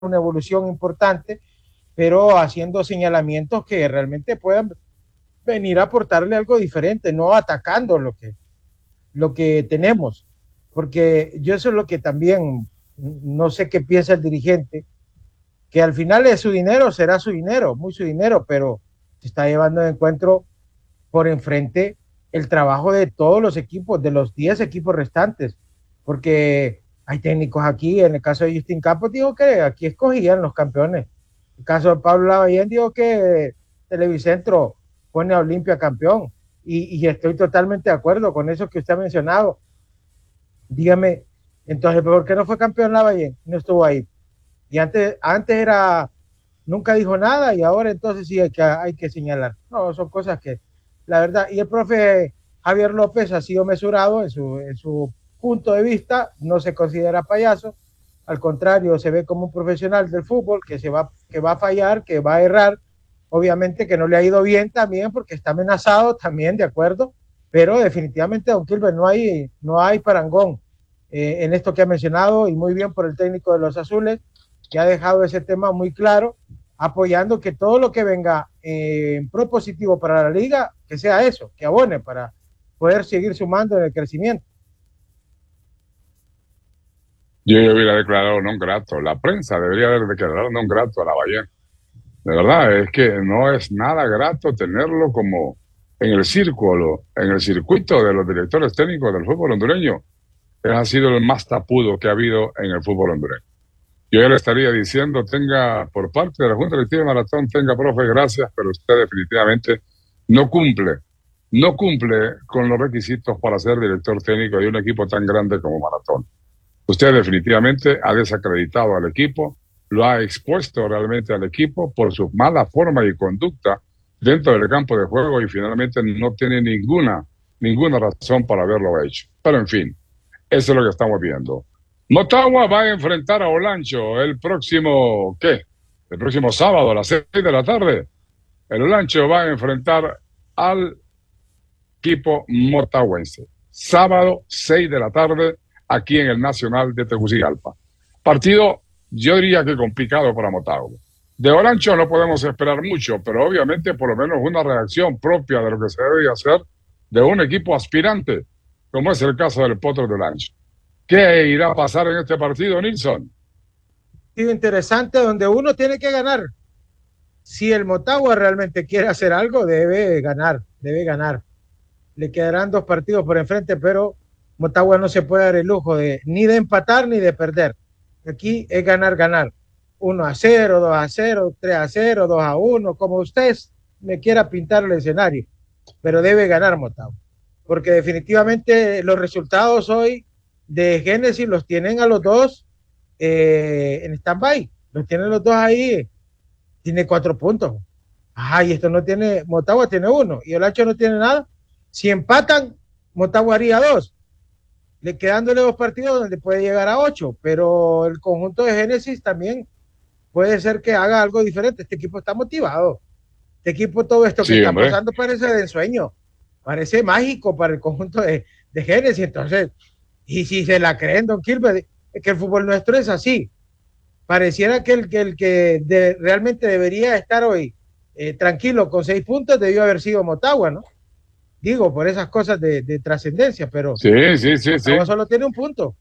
una evolución importante, pero haciendo señalamientos que realmente puedan venir a aportarle algo diferente, no atacando lo que tenemos, porque yo eso es lo que también no sé qué piensa el dirigente, que al final es su dinero, será su dinero, muy su dinero, pero se está llevando de encuentro por enfrente el trabajo de todos los equipos, de los 10 equipos restantes, porque hay técnicos aquí, en el caso de Justin Campos, digo que aquí escogían los campeones. En el caso de Pablo Lavallén, digo que Televicentro pone a Olimpia campeón, y estoy totalmente de acuerdo con eso que usted ha mencionado. Dígame, entonces, ¿por qué no fue campeón Lavallén? No estuvo ahí. Y antes era, nunca dijo nada y ahora entonces sí hay que señalar. No, son cosas que, la verdad, y el profe Javier López ha sido mesurado en su punto de vista, no se considera payaso, al contrario, se ve como un profesional del fútbol que va a fallar, que va a errar, obviamente que no le ha ido bien también porque está amenazado también, de acuerdo, pero definitivamente, don Kilber, no hay parangón en esto que ha mencionado y muy bien por el técnico de los Azules, que ha dejado ese tema muy claro, apoyando que todo lo que venga en propositivo para la liga, que sea eso, que abone para poder seguir sumando en el crecimiento. Yo ya hubiera declarado non grato. La prensa debería haber declarado non grato a Lavallén. De verdad, es que no es nada grato tenerlo como en el círculo, en el circuito de los directores técnicos del fútbol hondureño. Él ha sido el más tapudo que ha habido en el fútbol hondureño. Yo ya le estaría diciendo, tenga, por parte de la Junta Directiva de Maratón, tenga, profe, gracias, pero usted definitivamente no cumple, no cumple con los requisitos para ser director técnico de un equipo tan grande como Maratón. Usted definitivamente ha desacreditado al equipo, lo ha expuesto realmente al equipo por su mala forma y conducta dentro del campo de juego y finalmente no tiene ninguna razón para haberlo hecho. Pero en fin, eso es lo que estamos viendo. Motagua va a enfrentar a Olancho el próximo, ¿qué? El próximo sábado a las 6 de la tarde. El Olancho va a enfrentar al equipo motahuense. Sábado, 6 de la tarde, aquí en el Nacional de Tegucigalpa. Partido, yo diría que complicado para Motagua. De Olancho no podemos esperar mucho, pero obviamente por lo menos una reacción propia de lo que se debe hacer de un equipo aspirante, como es el caso del Potro de Olancho. ¿Qué irá a pasar en este partido, Nilsson? Interesante donde uno tiene que ganar. Si el Motagua realmente quiere hacer algo, debe ganar, debe ganar. Le quedarán 2 partidos por enfrente, pero Motagua no se puede dar el lujo ni de empatar ni de perder. Aquí es ganar, ganar. 1-0, 2-0, 3-0, 2-1, como usted me quiera pintar el escenario, pero debe ganar Motagua. Porque definitivamente los resultados hoy de Génesis los tienen a los dos en stand-by. Los tienen los dos ahí. Tiene 4 puntos. Ajá, y esto no tiene, Motagua tiene 1 y el Hacho no tiene nada. Si empatan, Motagua haría 2, le quedándole 2 partidos donde puede llegar a 8, pero el conjunto de Génesis también puede ser que haga algo diferente. Este equipo está motivado. Este equipo, todo esto que Sí, está hombre. pasando parece de ensueño, parece mágico para el conjunto de Génesis. Entonces, y si se la creen, don Gilbert, es que el fútbol nuestro es así. Pareciera que realmente debería estar hoy tranquilo con 6 puntos debió haber sido Motagua, ¿no? Digo, por esas cosas de trascendencia, pero Sí, sí, sí, Motagua sí. solo tiene 1 punto.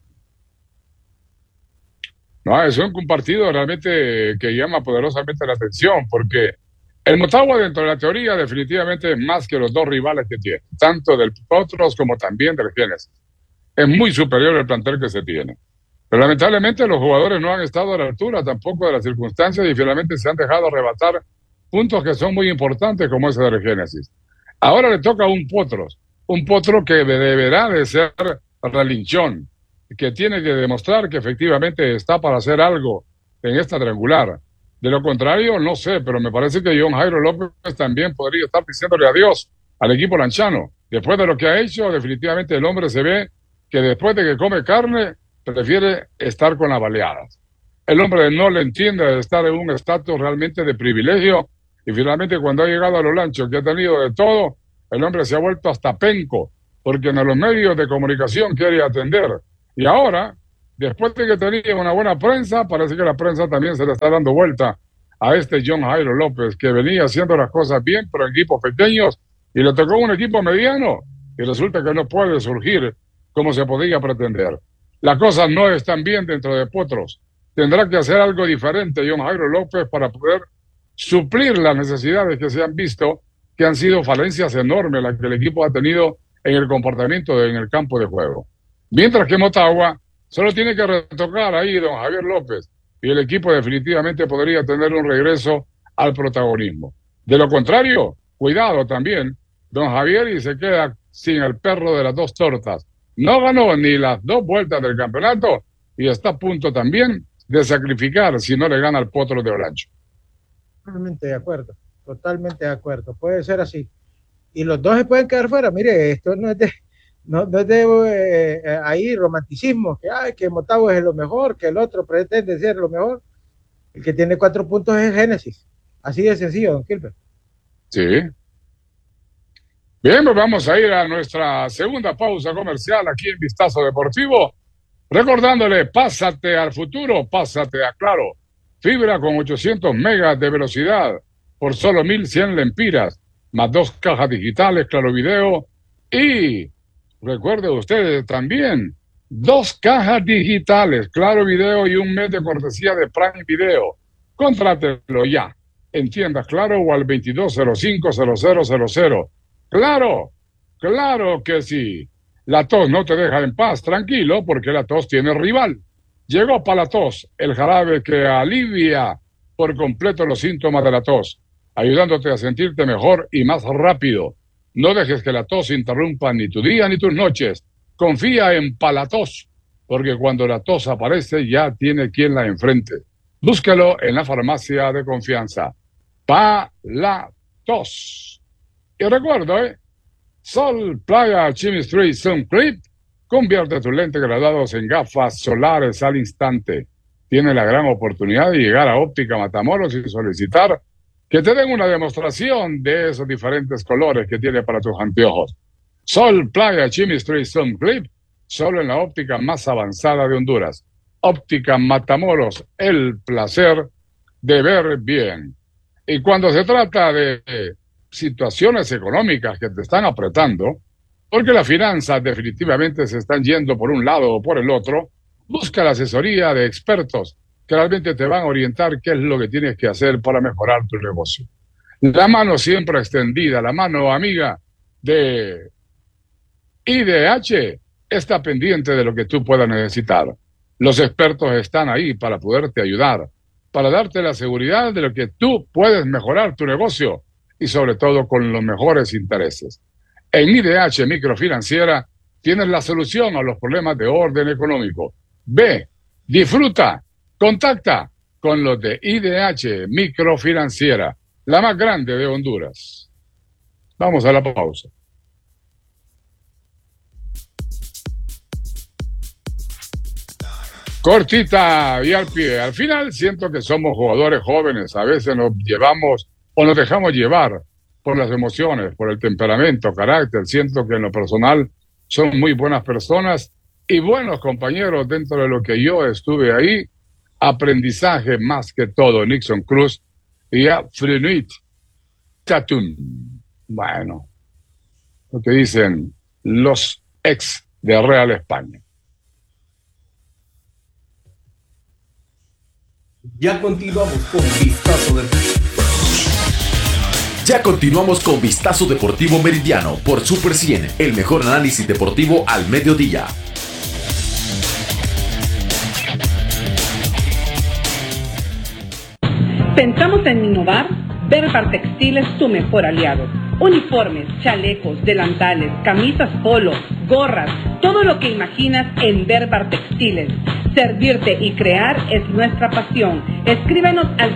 No, es un partido realmente que llama poderosamente la atención, porque el Motagua dentro de la teoría definitivamente es más que los dos rivales que tiene, tanto del Potros como también del Génesis. Es muy superior el plantel que se tiene. Pero lamentablemente los jugadores no han estado a la altura tampoco de las circunstancias y finalmente se han dejado arrebatar puntos que son muy importantes como ese del Génesis. Ahora le toca a un Potro que deberá de ser relinchón, que tiene que demostrar que efectivamente está para hacer algo en esta triangular. De lo contrario, no sé, pero me parece que John Jairo López también podría estar diciéndole adiós al equipo lanchano. Después de lo que ha hecho, definitivamente el hombre se ve que después de que come carne, prefiere estar con las baleadas. El hombre no le entiende de estar en un estatus realmente de privilegio y finalmente cuando ha llegado a los lanchos que ha tenido de todo, el hombre se ha vuelto hasta penco porque en los medios de comunicación quiere atender. Y ahora después de que tenía una buena prensa, parece que la prensa también se le está dando vuelta a este John Jairo López, que venía haciendo las cosas bien, pero en equipos pequeños, y le tocó un equipo mediano, y resulta que no puede surgir como se podía pretender. Las cosas no están bien dentro de Potros. Tendrá que hacer algo diferente John Jairo López para poder suplir las necesidades que se han visto, que han sido falencias enormes las que el equipo ha tenido en el comportamiento en el campo de juego. Mientras que Motagua solo tiene que retocar ahí don Javier López y el equipo definitivamente podría tener un regreso al protagonismo. De lo contrario, cuidado también, don Javier y se queda sin el perro de las dos tortas. No ganó ni las 2 vueltas del campeonato y está a punto también de sacrificar si no le gana al Potro de Olancho. Totalmente de acuerdo, puede ser así. Y los dos se pueden quedar fuera. Mire, esto no es de, ahí romanticismo, que, que Motagua es lo mejor, que el otro pretende ser lo mejor. El que tiene 4 puntos es Génesis. Así de sencillo, don Gilbert. Sí. Bien, pues vamos a ir a nuestra segunda pausa comercial aquí en Vistazo Deportivo. Recordándole, pásate al futuro, pásate a Claro. Fibra con 800 megas de velocidad por solo 1.100 lempiras, más 2 cajas digitales, Claro Video. Y recuerden ustedes también, 2 cajas digitales, Claro Video y un mes de cortesía de Prime Video. Contrátelo ya en tiendas Claro o al 2205-0000. Claro, claro que sí. La tos no te deja en paz, tranquilo, porque la tos tiene rival. Llegó Palatos, el jarabe que alivia por completo los síntomas de la tos, ayudándote a sentirte mejor y más rápido. No dejes que la tos interrumpa ni tu día ni tus noches. Confía en Palatos, porque cuando la tos aparece ya tiene quien la enfrente. Búscalo en la farmacia de confianza. Palatos. Y recuerdo, Sol Playa Chemistry Sun Clip. Convierte tus lentes graduados en gafas solares al instante. Tienes la gran oportunidad de llegar a Óptica Matamoros y solicitar que te den una demostración de esos diferentes colores que tiene para tus anteojos. Sol Playa Chemistry Sun Clip, solo en la óptica más avanzada de Honduras. Óptica Matamoros, el placer de ver bien. Y cuando se trata de situaciones económicas que te están apretando, porque las finanzas definitivamente se están yendo por un lado o por el otro, busca la asesoría de expertos que realmente te van a orientar qué es lo que tienes que hacer para mejorar tu negocio. La mano siempre extendida, la mano amiga de IDH está pendiente de lo que tú puedas necesitar. Los expertos están ahí para poderte ayudar, para darte la seguridad de lo que tú puedes mejorar tu negocio y sobre todo con los mejores intereses. En IDH Microfinanciera tienes la solución a los problemas de orden económico. Ve, disfruta, contacta con los de IDH Microfinanciera, la más grande de Honduras. Vamos a la pausa. Cortita y al pie. Al final siento que somos jugadores jóvenes. A veces nos llevamos o nos dejamos llevar por las emociones, por el temperamento, carácter. Siento que en lo personal son muy buenas personas y buenos compañeros dentro de lo que yo estuve ahí. Aprendizaje más que todo. Nixon Cruz y a Frenuit Tatun. Bueno, lo que dicen los ex de Real España. Ya continuamos con Vistazo Deportivo. Ya continuamos con Vistazo Deportivo Meridiano por Super 100, el mejor análisis deportivo al mediodía. Pensamos en innovar. Berbar Textil es tu mejor aliado. Uniformes, chalecos, delantales, camisas polo, gorras, todo lo que imaginas en Berbar Textiles. Servirte y crear es nuestra pasión. Escríbenos al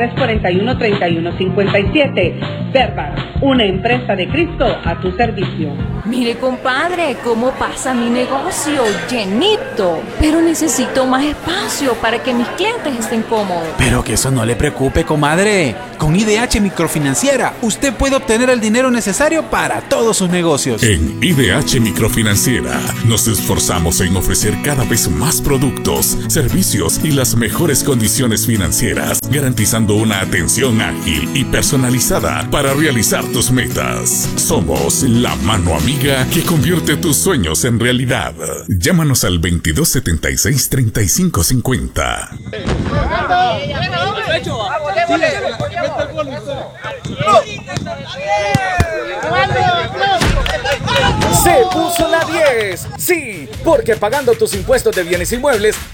3341-3157. Berbar, una empresa de Cristo a tu servicio. Mire, compadre, cómo pasa mi negocio, llenito. Pero necesito más espacio para que mis clientes estén cómodos. Pero que eso no le preocupe, comadre. Con IDH Microfinanciera, usted puede obtener el dinero necesario para todos sus negocios. En IDH Microfinanciera, nos esforzamos en ofrecer cada vez más productos productos, servicios y las mejores condiciones financieras, garantizando una atención ágil y personalizada para realizar tus metas. Somos la mano amiga que convierte tus sueños en realidad. Llámanos al 2276-3550. Se puso la 10. Sí, porque pagando tus impuestos de bienes inmuebles